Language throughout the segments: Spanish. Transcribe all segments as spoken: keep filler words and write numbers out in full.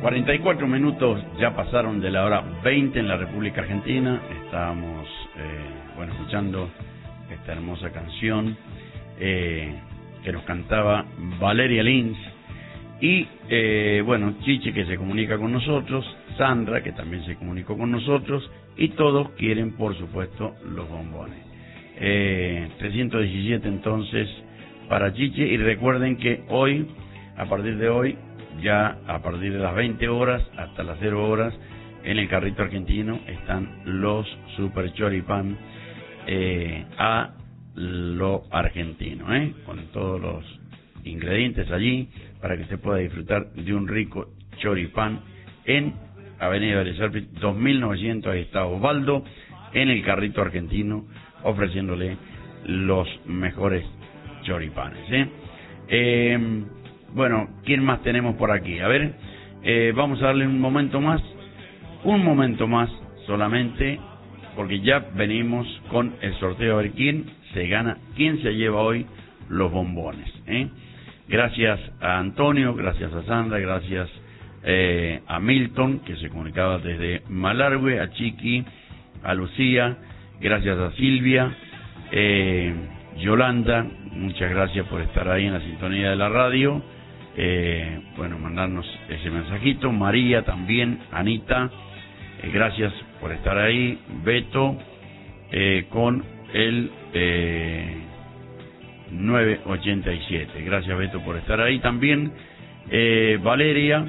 cuarenta y cuatro minutos ya pasaron de la hora veinte en la República Argentina. Estábamos, eh, bueno, escuchando esta hermosa canción eh, que nos cantaba Valeria Lynch. Y, eh, bueno, Chiche, que se comunica con nosotros, Sandra, que también se comunicó con nosotros, y todos quieren, por supuesto, los bombones. Eh, trescientos diecisiete, entonces, para Chiche, y recuerden que hoy, a partir de hoy, ya a partir de las veinte horas hasta las cero horas, en el carrito argentino están los super choripán eh, a lo argentino, ¿eh? Con todos los ingredientes allí, para que usted pueda disfrutar de un rico choripán en Avenida Belezarfi dos mil novecientos. Ahí está Osvaldo en el carrito argentino ofreciéndole los mejores choripanes, ¿eh? Eh, bueno, ¿quién más tenemos por aquí? A ver, eh, vamos a darle un momento más, un momento más solamente, porque ya venimos con el sorteo a ver quién se gana, quién se lleva hoy los bombones, ¿eh? Gracias a Antonio, gracias a Sandra, gracias eh, a Milton, que se comunicaba desde Malargüe, a Chiqui, a Lucía, gracias a Silvia, eh, Yolanda, muchas gracias por estar ahí en la sintonía de la radio, eh, bueno, mandarnos ese mensajito, María también, Anita, eh, gracias por estar ahí, Beto, eh, con el... Eh, nueve ochenta y siete. Gracias, Beto, por estar ahí también. Eh, Valeria,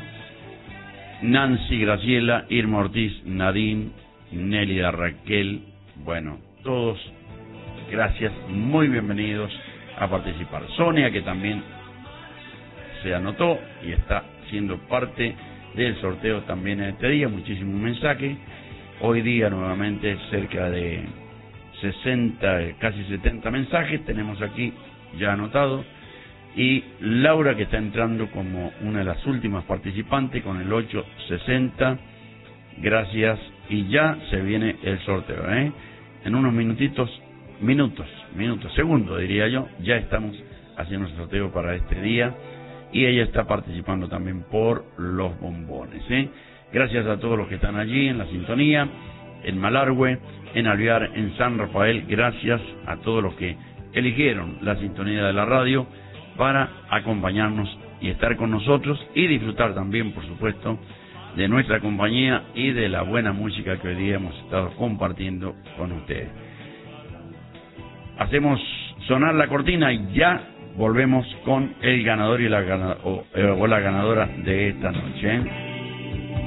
Nancy, Graciela, Irma Ortiz, Nadine, Nélida, Raquel. Bueno, todos, gracias, muy bienvenidos a participar. Sonia, que también se anotó y está siendo parte del sorteo también en este día. Muchísimos mensajes. Hoy día, nuevamente, cerca de sesenta, casi setenta mensajes tenemos aquí ya anotado, y Laura, que está entrando como una de las últimas participantes con el ocho sesenta, gracias, y ya se viene el sorteo, ¿eh? En unos minutitos, minutos, minutos, segundos diría yo, ya estamos haciendo el sorteo para este día, y ella está participando también por los bombones, ¿eh? Gracias a todos los que están allí en la sintonía, en Malargüe, en Alvear, en San Rafael. Gracias a todos los que eligieron la sintonía de la radio para acompañarnos y estar con nosotros y disfrutar también, por supuesto, de nuestra compañía y de la buena música que hoy día hemos estado compartiendo con ustedes. Hacemos sonar la cortina y ya volvemos con el ganador y la, gana, o, o la ganadora de esta noche, ¿eh?